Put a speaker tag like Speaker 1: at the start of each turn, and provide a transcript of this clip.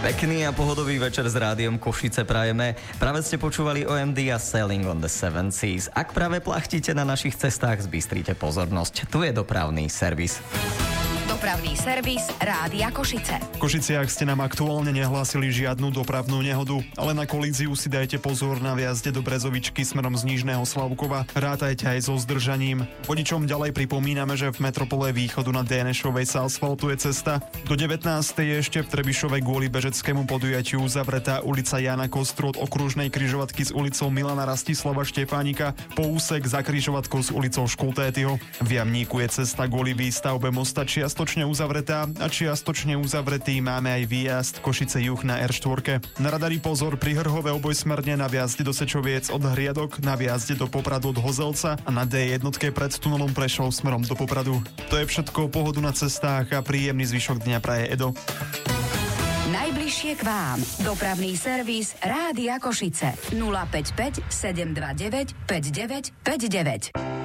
Speaker 1: Pekný a pohodový večer s rádiom Košice prajeme. Práve ste počúvali OMD a Sailing on the Seven Seas. Ak práve plachtíte na našich cestách, zbystrite pozornosť. Tu je dopravný servis.
Speaker 2: Dopravný servis Rádia Košice.
Speaker 3: V Košiciach ste nám aktuálne nehlásili žiadnu dopravnú nehodu, ale na kolíziu si dajte pozor na vjazde do Brezovičky smerom z Nižného Slavkova. Rátajte aj so zdržaním. Vodičom ďalej pripomíname, že v metropole východu na Dénešovej sa asfaltuje cesta. Do 19. je ešte v Trebišove kvôli bežeckému podujatiu zavretá ulica Jana Kostru od okružnej križovatky s ulicou Milana Rastislava Štefánika po úsek za križovatkou s ulicou Škultétyho. V Jamníku je cesta kvôli výstavbe mosta čiastočne uzavretá a čiastočne uzavretý máme aj výjazd Košice juh na R4. Na radari pozor pri Hrhove obojsmerne na vjazde do Sečoviec od Hriadok, na vjazde do Popradu od Hozelca a na D1 pred tunelom Prešov smerom do Popradu. To je všetko, pohodu na cestách a príjemný zvyšok dňa praje Edo.
Speaker 2: Najbližšie k vám. Dopravný servis Rádia Košice. 055 729 5959.